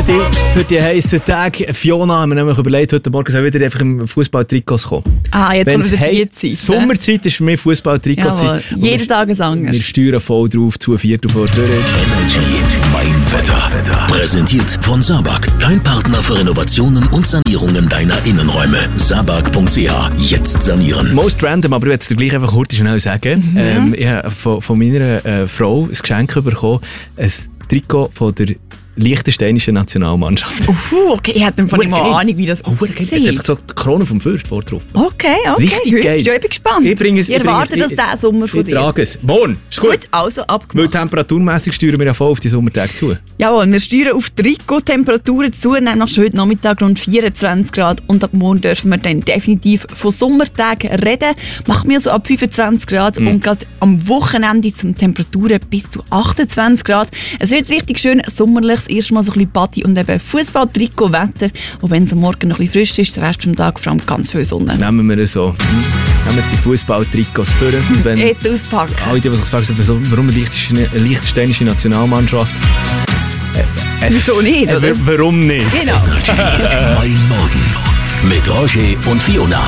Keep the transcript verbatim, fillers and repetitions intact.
die, für die heissen Tage. Fiona haben wir nämlich überlegt, heute Morgen soll wieder einfach im Fußball-Trikots kommen. Ah, jetzt Wenn's haben wir hey, die Zeit. Sommerzeit ist für mich Fußball-Trikots-Zeit. Jeden Tag ein anderes. Wir steuern voll drauf, zu viert auf der Energy Mein Wetter. Präsentiert von Sabag. Dein Partner für Renovationen und Sanierungen deiner Innenräume. Sabag punkt c h. Jetzt sanieren. Most random, aber ich werde es dir gleich einfach kurz schnell sagen. Mhm. Ähm, ich habe von, von meiner äh, Frau ein Geschenk bekommen. Ein Trikot von der liechtensteinischen Nationalmannschaft. Uh, okay, ich hätte von mal eine Ahnung, wie das aussieht. Es ist einfach so die Krone vom Fürst vor drauf. Okay, okay. Richtig geil. Ich bin gespannt. Ich, bringe es, ich erwarte das diesen Sommer von ich dir. Ich trage es. Morgen. Ist gut. Gut, also abgemacht. Weil temperaturmässig steuern wir ja voll auf die Sommertage zu. Jawohl, wir steuern auf Trikot-Temperaturen zu, nämlich heute Nachmittag rund vierundzwanzig Grad und ab morgen dürfen wir dann definitiv von Sommertagen reden. Machen wir so ab fünfundzwanzig Grad mm. und gerade am Wochenende zum Temperaturen bis zu achtundzwanzig Grad. Es wird richtig schön sommerlich, das erste Mal so ein bisschen Party und eben Fußball-Trikot-Wetter. Und wenn es am Morgen noch ein bisschen frisch ist, der Rest vom Tag vor allem ganz viel Sonne. Nehmen wir es so. Nehmen wir die Fußball-Trikots vor. Jetzt auspacken. Alle, die sich fragen, warum eine liechtensteinische Nationalmannschaft? Äh, äh, Wieso nicht, oder? Äh, warum nicht? Genau. Mein Morgen mit Roger und Fiona.